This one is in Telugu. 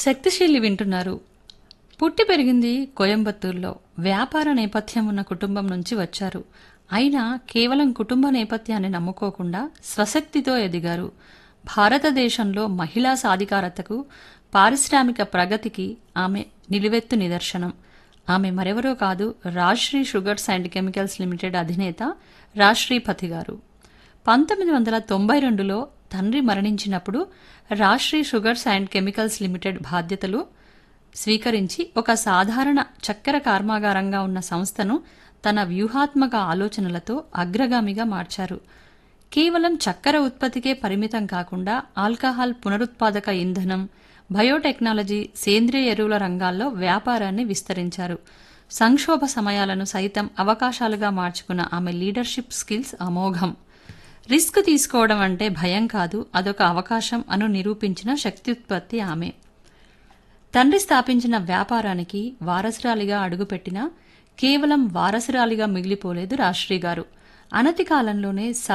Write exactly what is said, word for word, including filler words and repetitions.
శక్తిశీలి వింటున్నారు. పుట్టి పెరిగింది కోయంబత్తూరులో. వ్యాపార నేపథ్యం ఉన్న కుటుంబం నుంచి వచ్చారు. అయినా కేవలం కుటుంబ నేపథ్యాన్ని నమ్ముకోకుండా స్వశక్తితో ఎదిగారు. భారతదేశంలో మహిళా సాధికారతకు, పారిశ్రామిక ప్రగతికి ఆమె నిలువెత్తు నిదర్శనం. ఆమె మరెవరో కాదు, Rajshree sugars and chemicals limited అధినేత రాజ్శ్రీపతి గారు. పంతొమ్మిది వందల తొంభై రెండులో తండ్రి మరణించినప్పుడు Rajshree sugars and chemicals limited బాధ్యతలు స్వీకరించి ఒక సాధారణ చక్కెర కర్మాగారంగా ఉన్న సంస్థను తన వ్యూహాత్మక ఆలోచనలతో అగ్రగామిగా మార్చారు. కేవలం చక్కెర ఉత్పత్తికే పరిమితం కాకుండా ఆల్కహాల్ పునరుత్పాదక ఇంధనం, బయోటెక్నాలజీ, సేంద్రియ ఎరువుల రంగాల్లో వ్యాపారాన్ని విస్తరించారు. సంక్షోభ సమయాలను సైతం అవకాశాలుగా మార్చుకున్న ఆమె లీడర్షిప్ స్కిల్స్ అమోఘం. రిస్క్ తీసుకోవడం అంటే భయం కాదు, అదొక అవకాశం అను నిరూపించిన శక్త్యుత్పత్తి ఆమె. తండ్రి స్థాపించిన వ్యాపారానికి వారసురాలిగా అడుగుపెట్టినా కేవలం వారసురాలిగా మిగిలిపోలేదు రాజ్శ్రీ గారు. అనతి కాలంలోనే